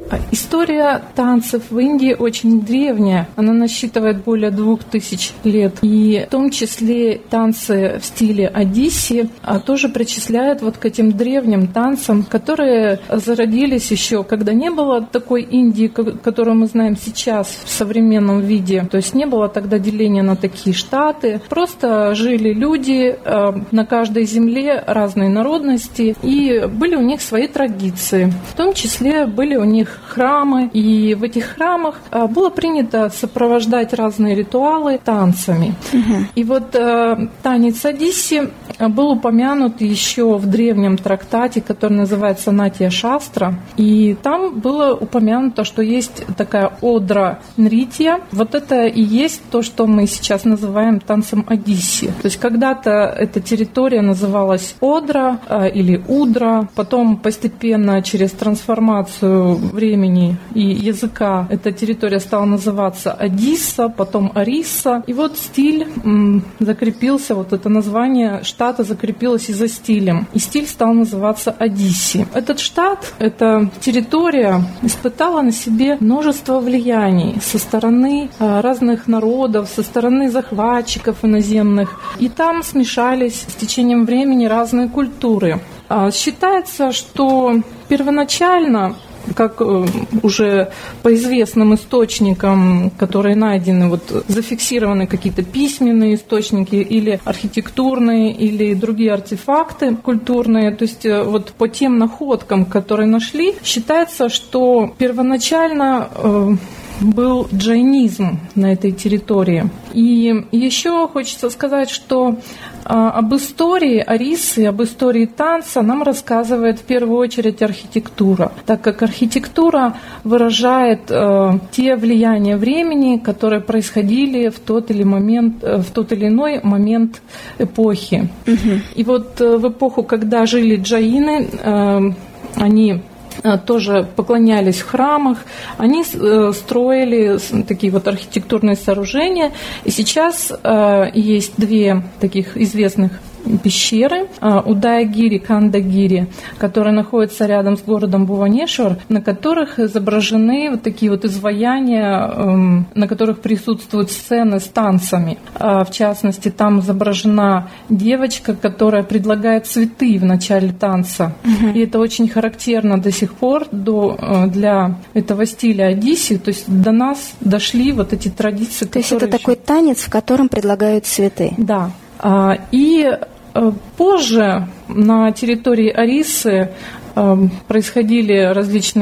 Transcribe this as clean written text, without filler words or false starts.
История танцев в Индии очень древняя. Она насчитывает более 2000 лет. И в том числе танцы в стиле Одисси тоже причисляют вот к этим древним танцам, которые зародились еще, когда не было такой Индии, которую мы знаем сейчас в современном виде. То есть не было тогда деления на такие штаты. Просто жили люди на каждой земле разной народности, и были у них свои традиции. В том числе были у них храмы, и в этих храмах было принято сопровождать разные ритуалы танцами. И вот танец Одисси был упомянут еще в древнем трактате, который называется Натья Шастра, и там было упомянуто, что есть такая одра нритья. Вот это и есть то, что мы сейчас называем танцем Одисси. То есть когда-то эта территория называлась Одра или Удра, потом постепенно через трансформацию времени и языка эта территория стала называться Одисса, потом Орисса. И вот стиль закрепился, вот это название штата закрепилось и за стилем. И стиль стал называться Одисси. Этот штат, эта территория испытала на себе множество влияний со стороны разных народов, со стороны захватчиков иноземных. И там смешались с течением времени разные культуры. Считается, что первоначально, как уже по известным источникам, которые найдены, вот зафиксированы какие-то письменные источники или архитектурные, или другие артефакты культурные, то есть вот по тем находкам, которые нашли, считается, что первоначально был джайнизм на этой территории. И еще хочется сказать, что об истории Ориссы, об истории танца нам рассказывает в первую очередь архитектура, так как архитектура выражает те влияния времени, которые происходили в тот или иной момент эпохи. И вот в эпоху, когда жили джаины, они тоже поклонялись в храмах, они строили такие вот архитектурные сооружения. И сейчас есть две таких известных пещеры Удайагири, Кандагири, которые находятся рядом с городом Буванешвар, на которых изображены вот такие вот изваяния, на которых присутствуют сцены с танцами. В частности, там изображена девочка, которая предлагает цветы в начале танца. И это очень характерно до сих пор для этого стиля Одисси. То есть до нас дошли вот эти традиции. То есть это такой танец, в котором предлагают цветы. Да. И позже на территории Ориссы происходили различные